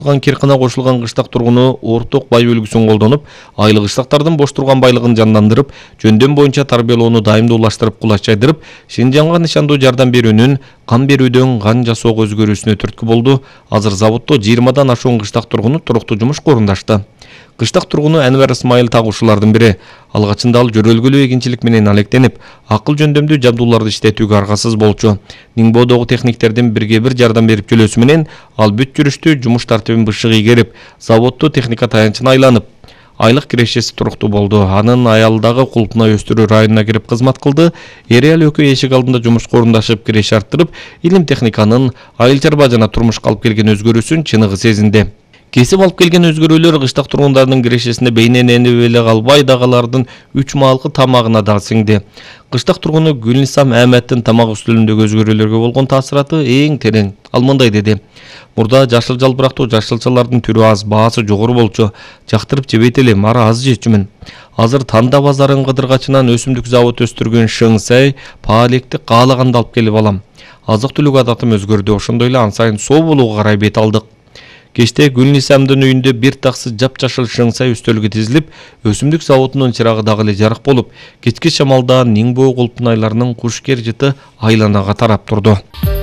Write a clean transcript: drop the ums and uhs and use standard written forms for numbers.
Киркына кошулган кыштак тургуну орток бай үлгүсүн колдонуп, айлык кыштактардын бош турган байлыгын жандандырып, жөндөм боюнча тарбиялоону даимдуулаштырып, кулач жайдырып, Шинжаңга нышандуу жардам берүүнүн кан берүүдөн кан жасоого өзгөрүүсүнө түрткү болду. Азыр заводдо 20дан ашуун кыштак тургуну туруктуу жумушка орундашты. Кыштак тургуну Әнвар Исмайыл тагушуулардын бири. Алгачында ал жөрөлгөлүү эгинчилик менен алектенип, акыл жөндөмдүү жабдууларды иштетүүгө аргасыз болчу. Ниңбоодогу техниктердин бирге бир жардам берип келүүсү менен ал бүт жүрүштүү жумуш тартибин бышык ийгерип, заводдо техника таянчына айланып, айлык кирешеси туруктуу болду. Анын аялдагы Кулпунай өстүрүү районуна кирип кызмат кылды. Эр аял экөө эшик алдында жумушка орундашып, киреше арттырып, илим техниканын айыл чарба жана турмушка алып келген өзгөрүүсүн чыныгы сезинди. Кесип алып келген өзгөрүүлөр кыштак тургундардын кирешесине бейнен энеп эле калбай, алардын 3 маалкы тамагына да сиңди. Кыштак тургуну Гүлнисам Ахметтин тамак үстөлүндөгү өзгөрүүлөргө болгон таасираты эң терең. Ал мындай деди: "Мурда жашыл жалбырактуу жашылчалардын түрү аз, баасы жогору болчу. Жактырып жебейт элем, ара аз жечүмүн. Азыр Танда базарын кыдыргачынан өсүмдүк завод өстүргөн Шыңсай паалекти каалаганда алып келип алам. Азык түлүк адатым өзгөрдү, ошондой эле ан сайын соо болууга карай бет алдык." Кечте Гүлнисамдын үйүндө бир таксы жапжашыл Шыңсай үстөлгө тизилип, өсүмдүк заводунун чырагы дагы эле жарык болуп, кечки шамалда Ниңбоо Кулпунайларынын кушкер жыты айланага тарап турду.